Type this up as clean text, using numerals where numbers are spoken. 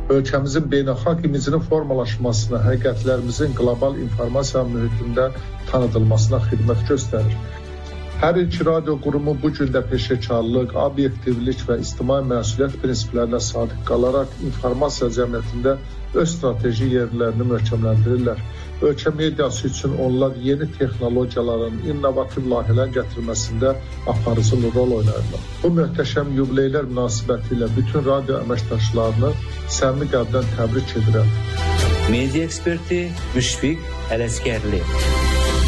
ölkəmizin beynəlxalq imicinin formalaşmasına, həqiqətlərimizin qlobal informasiya mühitində tanıdılmasına xidmət göstərir. Hər iki radio qurumu bu gün də peşəkarlıq, obyektivlik və ictimai məsuliyyət prinsiplərinə sadiq qalaraq informasiya cəmiyyətində öz strateji yerlərini möhkəmləndirirlər. Ölkə mediası üçün onlar yeni texnologiyaların, innovativ layihələrin gətirilməsində aparıcı rol oynayırlar. Bu möhtəşəm yubileylər münasibətilə bütün radio əməkdaşlarını səmimi qəlbdən təbrik edirəm. Media eksperti Müşfiq Ələskərli.